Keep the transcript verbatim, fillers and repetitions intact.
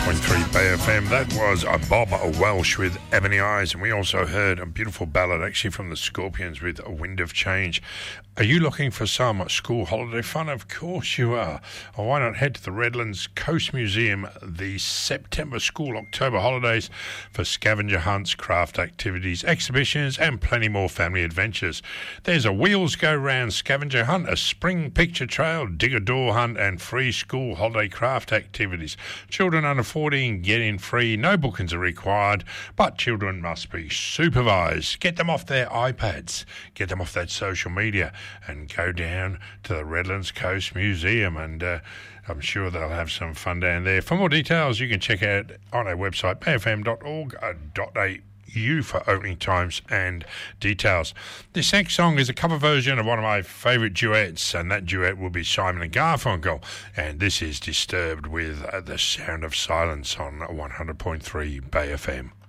point three Bay F M. That was a Bob Welsh with Ebony Eyes, and we also heard a beautiful ballad actually from the Scorpions with A Wind of Change. Are you looking for some school holiday fun? Of course you are. Well, why not head to the Redlands Coast Museum the September school October holidays for scavenger hunts, craft activities, exhibitions and plenty more family adventures. There's a wheels go round scavenger hunt, a spring picture trail, dig a door hunt and free school holiday craft activities. Children under fourteen get in free, no bookings are required, but children must be supervised. Get them off their iPads, get them off that social media and go down to the Redlands Coast Museum, and uh, I'm sure they'll have some fun down there. For more details, you can check out on our website, bay f m dot org dot a u for opening times and details. This next song is a cover version of one of my favourite duets, and that duet will be Simon and Garfunkel, and this is Disturbed with uh, The Sound of Silence on one hundred point three Bay F M.